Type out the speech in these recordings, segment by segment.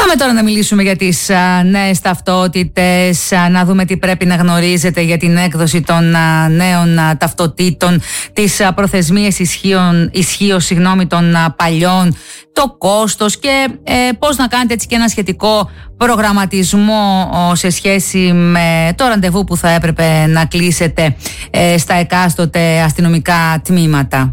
Πάμε τώρα να μιλήσουμε για τις νέες ταυτότητες, να δούμε τι πρέπει να γνωρίζετε για την έκδοση των νέων ταυτοτήτων, τις προθεσμίες ισχύως των παλιών, το κόστος και πώς να κάνετε έτσι και ένα σχετικό προγραμματισμό σε σχέση με το ραντεβού που θα έπρεπε να κλείσετε στα εκάστοτε αστυνομικά τμήματα.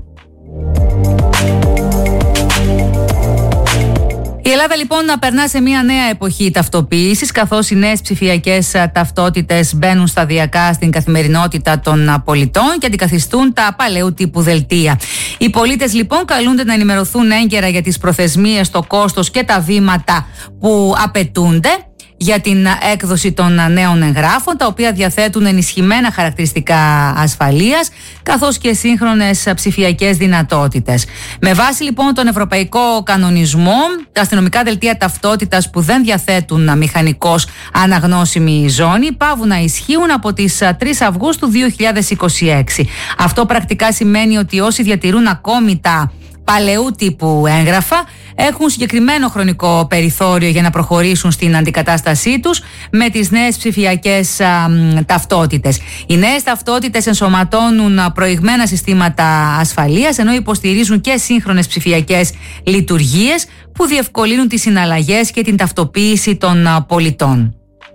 Η Ελλάδα λοιπόν να περνά σε μια νέα εποχή ταυτοποίησης, καθώς οι νέες ψηφιακές ταυτότητες μπαίνουν σταδιακά στην καθημερινότητα των πολιτών και αντικαθιστούν τα παλαιού τύπου δελτία. Οι πολίτες λοιπόν καλούνται να ενημερωθούν έγκαιρα για τις προθεσμίες, το κόστος και τα βήματα που απαιτούνται για την έκδοση των νέων εγγράφων, τα οποία διαθέτουν ενισχυμένα χαρακτηριστικά ασφαλείας, καθώς και σύγχρονες ψηφιακές δυνατότητες. Με βάση λοιπόν τον ευρωπαϊκό κανονισμό, τα αστυνομικά δελτία ταυτότητας που δεν διαθέτουν μηχανικώς αναγνώσιμη ζώνη παύουν να ισχύουν από τις 3 Αυγούστου 2026. Αυτό πρακτικά σημαίνει ότι όσοι διατηρούν ακόμη τα παλαιού τύπου έγγραφα έχουν συγκεκριμένο χρονικό περιθώριο για να προχωρήσουν στην αντικατάστασή τους με τις νέες ψηφιακές ταυτότητες. Οι νέες ταυτότητες ενσωματώνουν προηγμένα συστήματα ασφαλείας, ενώ υποστηρίζουν και σύγχρονες ψηφιακές λειτουργίες που διευκολύνουν τις συναλλαγές και την ταυτοποίηση των πολιτών.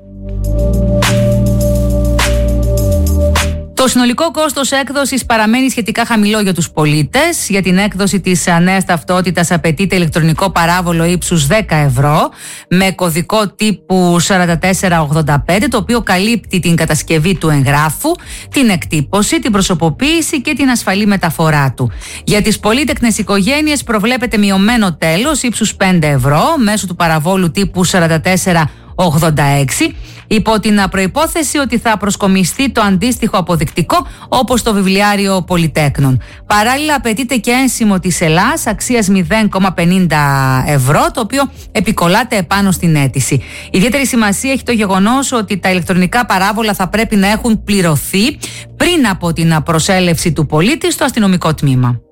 Το συνολικό κόστος έκδοσης παραμένει σχετικά χαμηλό για τους πολίτες. Για την έκδοση της νέας ταυτότητας απαιτείται ηλεκτρονικό παράβολο ύψους 10 ευρώ με κωδικό τύπου 4485, το οποίο καλύπτει την κατασκευή του εγγράφου, την εκτύπωση, την προσωποποίηση και την ασφαλή μεταφορά του. Για τις πολύτεκνες οικογένειες προβλέπεται μειωμένο τέλος ύψους 5 ευρώ μέσω του παραβόλου τύπου 4486, υπό την προϋπόθεση ότι θα προσκομιστεί το αντίστοιχο αποδεικτικό όπως το βιβλιάριο Πολυτέκνων. Παράλληλα απαιτείται και ένσημο της Ελλάς αξίας 0,50 ευρώ, το οποίο επικολλάται επάνω στην αίτηση. Ιδιαίτερη σημασία έχει το γεγονός ότι τα ηλεκτρονικά παράβολα θα πρέπει να έχουν πληρωθεί πριν από την προσέλευση του πολίτη στο αστυνομικό τμήμα.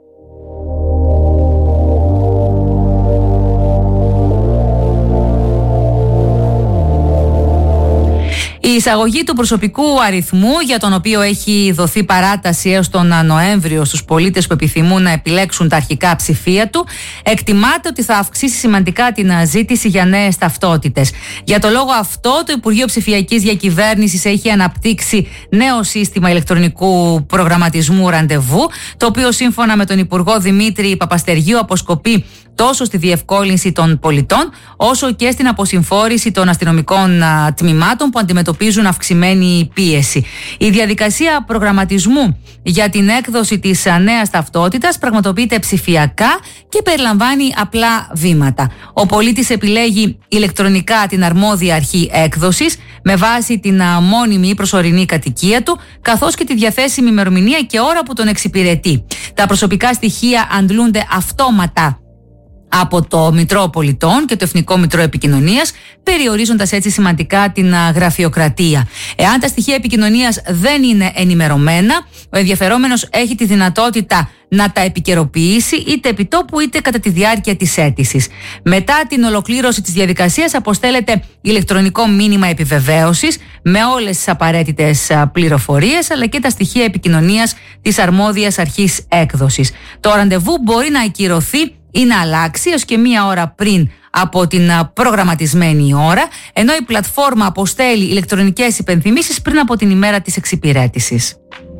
Η εισαγωγή του προσωπικού αριθμού, για τον οποίο έχει δοθεί παράταση έως τον Νοέμβριο στους πολίτες που επιθυμούν να επιλέξουν τα αρχικά ψηφία του, εκτιμάται ότι θα αυξήσει σημαντικά την ζήτηση για νέες ταυτότητες. Για το λόγο αυτό, το Υπουργείο Ψηφιακής Διακυβέρνησης έχει αναπτύξει νέο σύστημα ηλεκτρονικού προγραμματισμού ραντεβού, το οποίο σύμφωνα με τον Υπουργό Δημήτρη Παπαστεργίου αποσκοπεί τόσο στη διευκόλυνση των πολιτών, όσο και στην αποσυμφόρηση των αστυνομικών τμήματων που αντιμετωπίζουν αυξημένη πίεση. Η διαδικασία προγραμματισμού για την έκδοση της νέας ταυτότητας πραγματοποιείται ψηφιακά και περιλαμβάνει απλά βήματα. Ο πολίτης επιλέγει ηλεκτρονικά την αρμόδια αρχή έκδοσης με βάση την μόνιμη ή προσωρινή κατοικία του, καθώς και τη διαθέσιμη ημερομηνία και ώρα που τον εξυπηρετεί. Τα προσωπικά στοιχεία αντλούνται αυτόματα από το Μητρό Πολιτών και το Εθνικό Μητρό Επικοινωνίας, περιορίζοντας έτσι σημαντικά την γραφειοκρατία. Εάν τα στοιχεία επικοινωνίας δεν είναι ενημερωμένα, ο ενδιαφερόμενος έχει τη δυνατότητα να τα επικαιροποιήσει είτε επιτόπου είτε κατά τη διάρκεια της αίτησης. Μετά την ολοκλήρωση της διαδικασίας αποστέλλεται ηλεκτρονικό μήνυμα επιβεβαίωσης με όλες τις απαραίτητες πληροφορίες, αλλά και τα στοιχεία επικοινωνίας της αρμόδιας αρχής έκδοσης. Το ραντεβού μπορεί να ακυρωθεί ή να αλλάξει έως και μία ώρα πριν από την προγραμματισμένη ώρα, ενώ η πλατφόρμα αποστέλει ηλεκτρονικές υπενθυμίσεις πριν από την ημέρα της εξυπηρέτησης.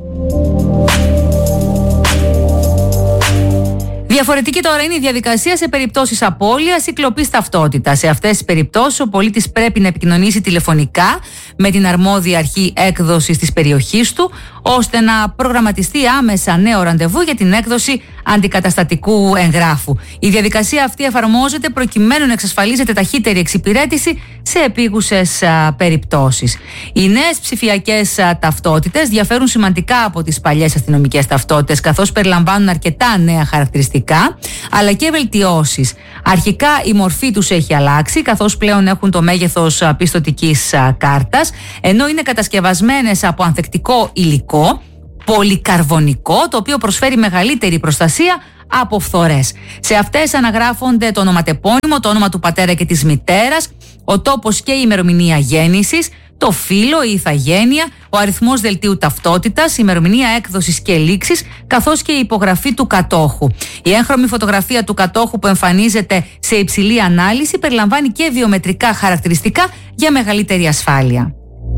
Διαφορετική τώρα είναι η διαδικασία σε περιπτώσεις απώλειας ή κλοπής ταυτότητας. Σε αυτές τις περιπτώσεις ο πολίτης πρέπει να επικοινωνήσει τηλεφωνικά με την αρμόδια αρχή έκδοσης της περιοχής του, ώστε να προγραμματιστεί άμεσα νέο ραντεβού για την έκδοση αντικαταστατικού εγγράφου. Η διαδικασία αυτή εφαρμόζεται προκειμένου να εξασφαλίζεται ταχύτερη εξυπηρέτηση σε επίγουσες περιπτώσεις. Οι νέες ψηφιακές ταυτότητες διαφέρουν σημαντικά από τις παλιές αστυνομικές ταυτότητες, καθώς περιλαμβάνουν αρκετά νέα χαρακτηριστικά, αλλά και βελτιώσεις. Αρχικά η μορφή τους έχει αλλάξει, καθώς πλέον έχουν το μέγεθος πιστωτικής κάρτας, ενώ είναι κατασκευασμένες από ανθεκτικό υλικό, πολυκαρβονικό, το οποίο προσφέρει μεγαλύτερη προστασία από φθορές. Σε αυτές αναγράφονται το ονοματεπώνυμο, το όνομα του πατέρα και της μητέρας, ο τόπος και η ημερομηνία γέννησης, το φύλο, η ηθαγένεια, ο αριθμός δελτίου ταυτότητας, η ημερομηνία έκδοσης και λήξης, καθώς και η υπογραφή του κατόχου. Η έγχρωμη φωτογραφία του κατόχου που εμφανίζεται σε υψηλή ανάλυση περιλαμβάνει και βιομετρικά χαρακτηριστικά για μεγαλύτερη ασφάλεια.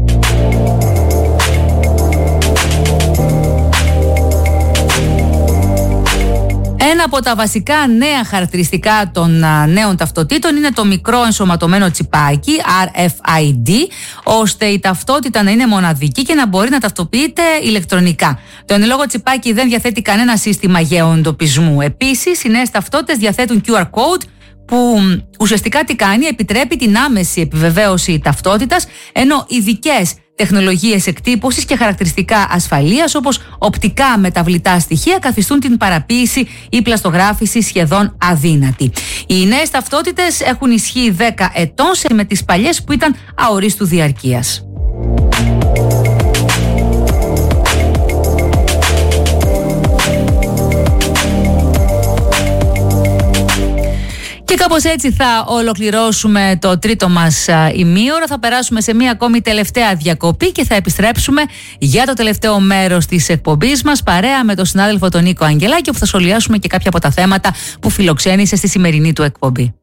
Ένα από τα βασικά νέα χαρακτηριστικά των νέων ταυτοτήτων είναι το μικρό ενσωματωμένο τσιπάκι RFID, ώστε η ταυτότητα να είναι μοναδική και να μπορεί να ταυτοποιείται ηλεκτρονικά. Το εν λόγω τσιπάκι δεν διαθέτει κανένα σύστημα γεωεντοπισμού. Επίσης, οι νέες ταυτότητες διαθέτουν QR code, που ουσιαστικά τι κάνει, επιτρέπει την άμεση επιβεβαίωση ταυτότητας, ενώ ειδικές τεχνολογίες εκτύπωσης και χαρακτηριστικά ασφαλείας όπως οπτικά μεταβλητά στοιχεία καθιστούν την παραποίηση ή πλαστογράφηση σχεδόν αδύνατη. Οι νέες ταυτότητες έχουν ισχύ 10 ετών με τις παλιές που ήταν αορίστου διαρκείας. Και κάπως έτσι θα ολοκληρώσουμε το τρίτο μας ημίωρο. Θα περάσουμε σε μία ακόμη τελευταία διακοπή και θα επιστρέψουμε για το τελευταίο μέρος της εκπομπής μας παρέα με τον συνάδελφο τον Νίκο Αγγελάκη, όπου θα σχολιάσουμε και κάποια από τα θέματα που φιλοξένησε στη σημερινή του εκπομπή.